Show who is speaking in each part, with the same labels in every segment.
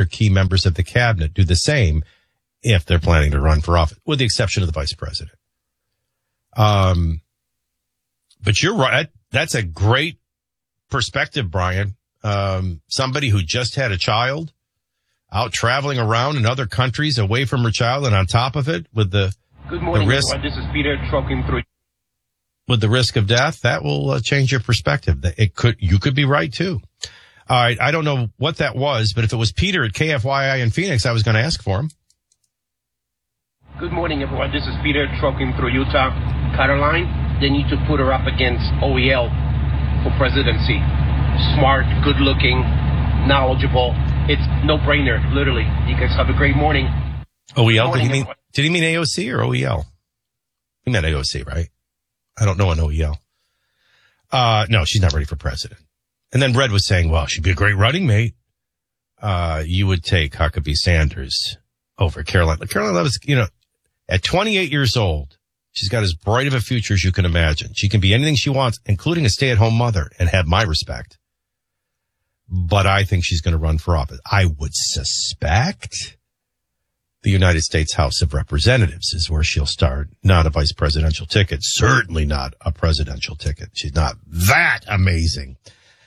Speaker 1: key members of the cabinet do the same if they're planning to run for office, with the exception of the vice president. But you're right. That's a great perspective, Brian. Somebody who just had a child out traveling around in other countries away from her child, and on top of it with the
Speaker 2: Good morning,
Speaker 1: risk,
Speaker 2: everyone. This is Peter trucking through.
Speaker 1: with the risk of death, that will change your perspective. You could be right too. All right. I don't know what that was, but if it was Peter at KFYI in Phoenix, I was going to ask for him.
Speaker 2: Good morning, everyone. This is Peter trucking through Utah. Caroline, they need to put her up against OEL for presidency. Smart, good-looking, knowledgeable. It's no-brainer, literally. You guys have a great morning.
Speaker 1: OEL? Did he mean AOC or OEL? He meant AOC, right? I don't know an OEL. No, she's not ready for president. And then Red was saying, well, she'd be a great running mate. You would take Huckabee Sanders over Caroline. Caroline Levitt, at 28 years old, she's got as bright of a future as you can imagine. She can be anything she wants, including a stay-at-home mother, and have my respect. But I think she's going to run for office. I would suspect the United States House of Representatives is where she'll start. Not a vice presidential ticket. Certainly not a presidential ticket. She's not that amazing.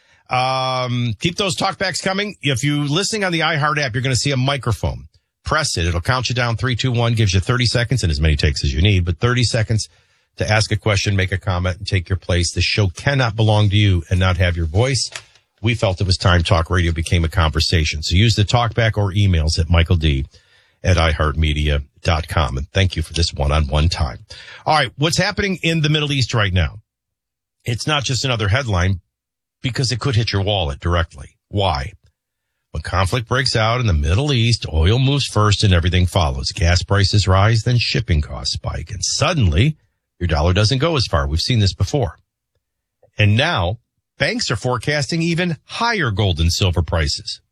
Speaker 1: Keep those talkbacks coming. If you're listening on the iHeart app, you're going to see a microphone. Press it. It'll count you down 3, 2, 1, gives you 30 seconds and as many takes as you need, but 30 seconds to ask a question, make a comment, and take your place. The show cannot belong to you and not have your voice. We felt it was time talk radio became a conversation. So use the talkback or emails at michaeld@iheartmedia.com. And thank you for this one-on-one time. All right. What's happening in the Middle East right now? It's not just another headline because it could hit your wallet directly. Why? When conflict breaks out in the Middle East, oil moves first and everything follows. Gas prices rise, then shipping costs spike. And suddenly your dollar doesn't go as far. We've seen this before. And now banks are forecasting even higher gold and silver prices.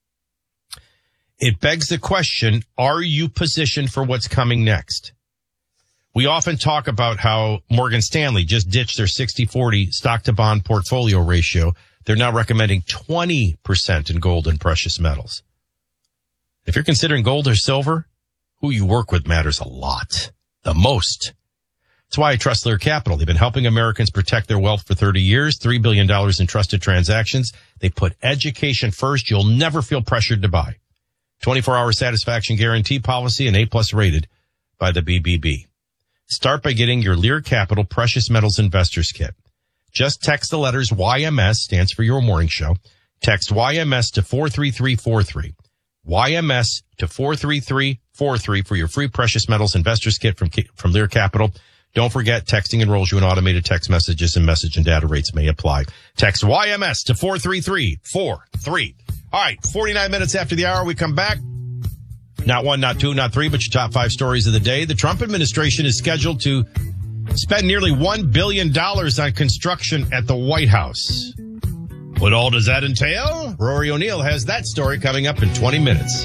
Speaker 1: It begs the question, are you positioned for what's coming next? We often talk about how Morgan Stanley just ditched their 60-40 stock-to-bond portfolio ratio. They're now recommending 20% in gold and precious metals. If you're considering gold or silver, who you work with matters a lot, the most. That's why I trust Lear Capital. They've been helping Americans protect their wealth for 30 years, $3 billion in trusted transactions. They put education first. You'll never feel pressured to buy. 24-hour satisfaction guarantee policy and A+ rated by the BBB. Start by getting your Lear Capital Precious Metals Investors Kit. Just text the letters YMS, stands for Your Morning Show. Text YMS to 43343. YMS to 43343 for your free Precious Metals Investors Kit from Lear Capital. Don't forget, texting enrolls you in automated text messages and message and data rates may apply. Text YMS to 43343. All right, 49 minutes after the hour, we come back. Not one, not two, not three, but your top 5 stories of the day. The Trump administration is scheduled to spend nearly $1 billion on construction at the White House. What all does that entail? Rory O'Neill has that story coming up in 20 minutes.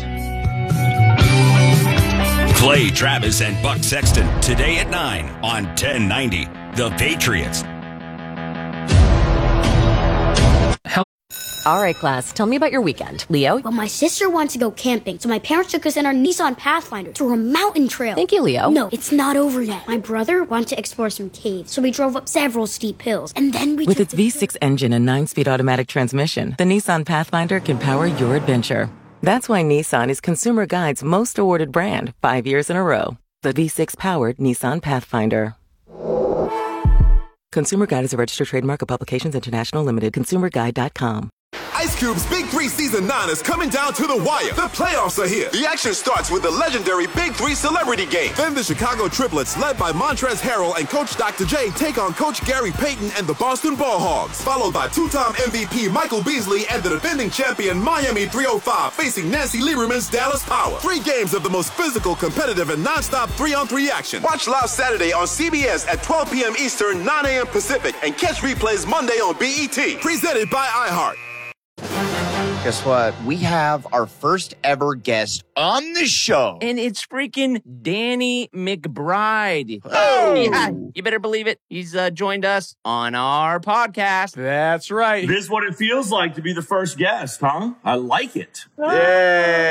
Speaker 3: Clay Travis and Buck Sexton today at 9 on 1090 The Patriots.
Speaker 4: All right, class, tell me about your weekend. Leo?
Speaker 5: Well, my sister wants to go camping, so my parents took us in our Nissan Pathfinder through a mountain trail.
Speaker 4: Thank you, Leo.
Speaker 5: No, it's not over yet. My brother wanted to explore some caves, so we drove up several steep hills, and then we
Speaker 6: With its V6 engine and 9-speed automatic transmission, the Nissan Pathfinder can power your adventure. That's why Nissan is Consumer Guide's most awarded brand 5 years in a row. The V6-powered Nissan Pathfinder. Consumer Guide is a registered trademark of Publications International Limited. ConsumerGuide.com.
Speaker 7: Ice Cube's Big 3 Season 9 is coming down to the wire. The playoffs are here. The action starts with the legendary Big 3 Celebrity Game. Then the Chicago Triplets, led by Montrezl Harrell and Coach Dr. J, take on Coach Gary Payton and the Boston Ball Hogs. Followed by two-time MVP Michael Beasley and the defending champion Miami 305 facing Nancy Lieberman's Dallas Power. 3 games of the most physical, competitive, and nonstop 3-on-3 action. Watch live Saturday on CBS at 12 p.m. Eastern, 9 a.m. Pacific, and catch replays Monday on BET. Presented by iHeart.
Speaker 8: Guess what? We have our first ever guest on the show.
Speaker 9: And it's freaking Danny McBride.
Speaker 8: Oh!
Speaker 9: Yeah, you better believe it. He's joined us on our podcast.
Speaker 10: That's right. This is what it feels like to be the first guest, huh? I like it.
Speaker 8: Yay!